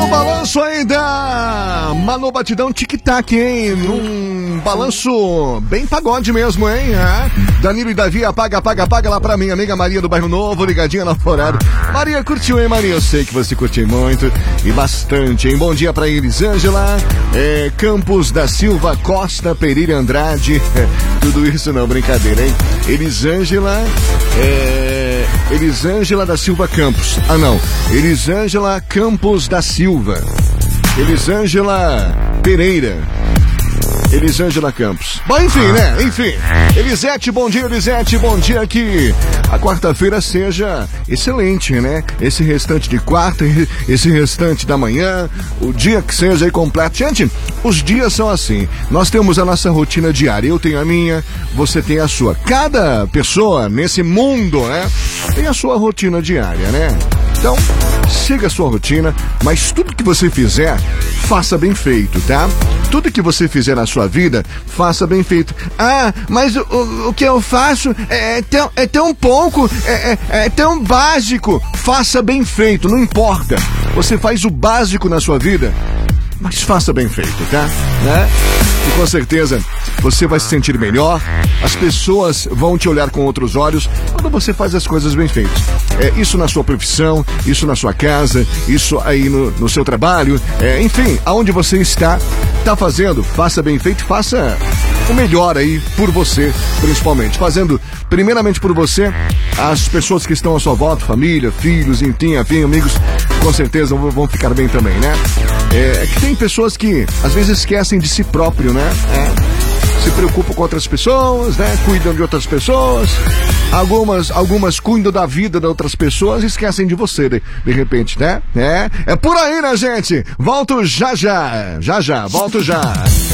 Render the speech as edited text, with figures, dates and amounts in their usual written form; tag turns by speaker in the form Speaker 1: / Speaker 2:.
Speaker 1: balanço aí da Manu Batidão tic-tac, hein? Um balanço bem pagode mesmo, hein? Danilo e Davi, apaga lá pra minha amiga Maria do Bairro Novo, ligadinha na Forado. Maria, curtiu, hein, Maria? Eu sei que você curtiu muito e bastante, hein? Bom dia pra Elisângela, Campos da Silva, Costa, Pereira Andrade, tudo isso não, brincadeira, hein? Elisângela da Silva Campos. Ah, não. Elisângela Campos da Silva. Elisângela Pereira. Elisângela Campos. Bom, enfim, né? Enfim. Elisete, bom dia, Elisete. Bom dia, que a quarta-feira seja excelente, né? Esse restante de quarta, esse restante da manhã, o dia que seja aí completo. Gente, os dias são assim. Nós temos a nossa rotina diária. Eu tenho a minha, você tem a sua. Cada pessoa nesse mundo, né? Tem a sua rotina diária, né? Então, siga a sua rotina, mas tudo que você fizer, faça bem feito, tá? Tudo que você fizer na sua vida, faça bem feito. Ah, mas o que eu faço é tão pouco, é tão básico. Faça bem feito, não importa. Você faz o básico na sua vida, mas faça bem feito, tá? Né? E com certeza você vai se sentir melhor, as pessoas vão te olhar com outros olhos quando você faz as coisas bem feitas. Isso na sua profissão, isso na sua casa, isso aí no seu trabalho, enfim, aonde você está fazendo, faça bem feito, faça o melhor aí por você, principalmente. Fazendo primeiramente por você, as pessoas que estão à sua volta, família, filhos, enfim, amigos, com certeza vão ficar bem também, né? É que tem pessoas que às vezes esquecem de si próprio, né? Se preocupam com outras pessoas, né? Cuidam de outras pessoas. Algumas cuidam da vida de outras pessoas e esquecem de você, de repente, né? É por aí, né, gente? Volto já, volto já.